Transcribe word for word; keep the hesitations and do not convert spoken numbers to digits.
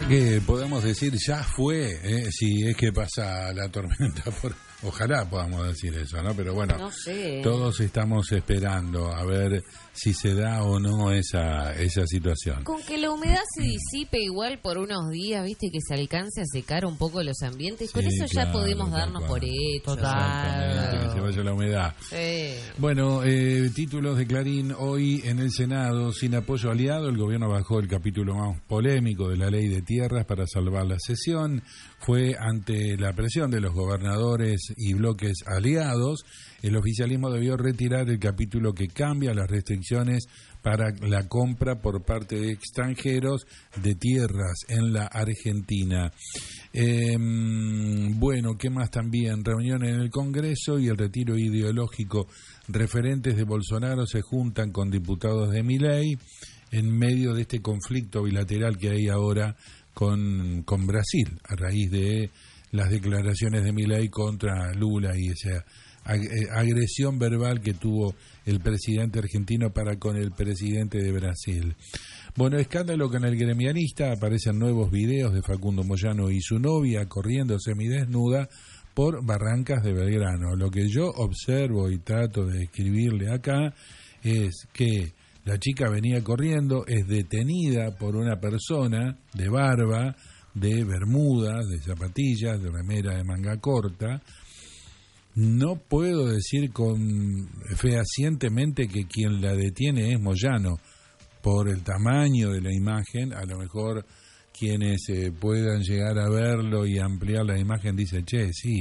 Que podemos decir ya fue, eh, si es que pasa la tormenta por... Ojalá podamos decir eso, ¿no? Pero bueno, no sé. Todos estamos esperando a ver si se da o no esa esa situación. Con que la humedad se disipe igual por unos días, viste, que se alcance a secar un poco los ambientes, Sí, con eso claro, ya podemos tal darnos cual. por hecho. Exactamente, que se vaya la humedad. Sí. Bueno, eh, títulos de Clarín hoy en el Senado. Sin apoyo aliado, el gobierno bajó el capítulo más polémico de la ley de tierras para salvar la sesión. Fue ante la presión de los gobernadores y bloques aliados. El oficialismo debió retirar el capítulo que cambia las restricciones para la compra por parte de extranjeros de tierras en la Argentina. Eh, bueno, ¿qué más también? Reunión en el Congreso y el retiro ideológico. Referentes de Bolsonaro se juntan con diputados de Milei en medio de este conflicto bilateral que hay ahora con, con Brasil, a raíz de las declaraciones de Milei contra Lula y esa agresión verbal que tuvo el presidente argentino para con el presidente de Brasil. Bueno, escándalo con el gremialista. Aparecen nuevos videos de Facundo Moyano y su novia corriendo semidesnuda por Barrancas de Belgrano. Lo que yo observo y trato de escribirle acá es que la chica venía corriendo, es detenida por una persona de barba, de bermudas, de zapatillas, de remera de manga corta. No puedo decir con fehacientemente que quien la detiene es Moyano, por el tamaño de la imagen. A lo mejor quienes eh, puedan llegar a verlo y ampliar la imagen dicen, che, sí,